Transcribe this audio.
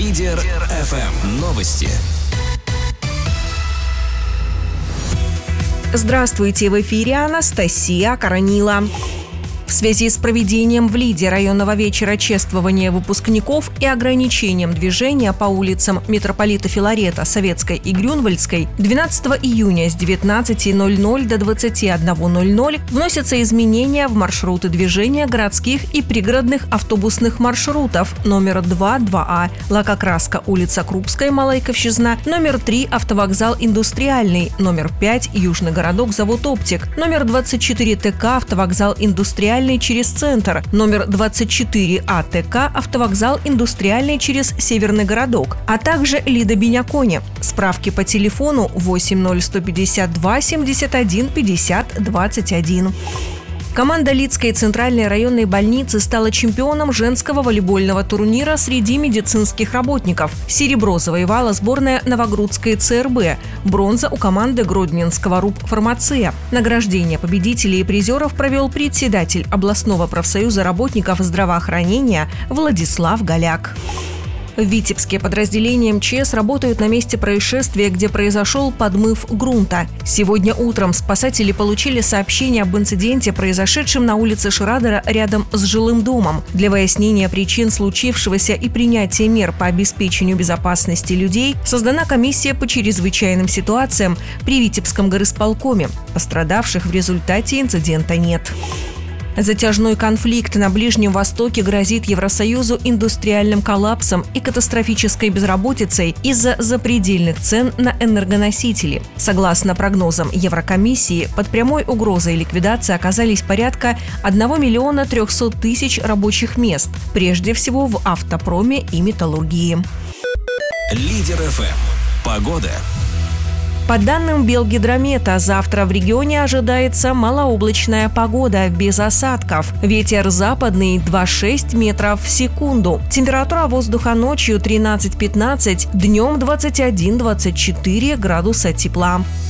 Лидер ФМ. Новости. Здравствуйте, в эфире Анастасия Коронила. В связи с проведением в Лиде районного вечера чествования выпускников и ограничением движения по улицам митрополита Филарета, Советской и Грюнвальдской 12 июня с 19:00 до 21:00 вносятся изменения в маршруты движения городских и пригородных автобусных маршрутов номер 2, 2А, Лакокраска, улица Крупская, Малайковщизна, номер 3, автовокзал Индустриальный, номер 5, Южный городок, завод Оптик, номер 24 ТК, автовокзал Индустриальный через центр, номер 24 АТК, автовокзал Индустриальный через Северный городок, а также Лида-Беняконе. Справки по телефону 80152 71 50 21. Команда Лидской центральной районной больницы стала чемпионом женского волейбольного турнира среди медицинских работников. Серебро завоевала сборная Новогрудской ЦРБ, бронза у команды Гродненского РУП «Фармация». Награждение победителей и призеров провел председатель областного профсоюза работников здравоохранения Владислав Голяк. В Витебске подразделения МЧС работают на месте происшествия, где произошел подмыв грунта. Сегодня утром спасатели получили сообщение об инциденте, произошедшем на улице Шрадера рядом с жилым домом. Для выяснения причин случившегося и принятия мер по обеспечению безопасности людей создана комиссия по чрезвычайным ситуациям при Витебском горисполкоме. Пострадавших в результате инцидента нет. Затяжной конфликт на Ближнем Востоке грозит Евросоюзу индустриальным коллапсом и катастрофической безработицей из-за запредельных цен на энергоносители. Согласно прогнозам Еврокомиссии, под прямой угрозой ликвидации оказались порядка 1 300 000 рабочих мест, прежде всего в автопроме и металлургии. Лидер ФМ. Погода. По данным Белгидромета, завтра в регионе ожидается малооблачная погода без осадков. Ветер западный 2,6 метров в секунду. Температура воздуха ночью 13-15, днем 21-24 градуса тепла.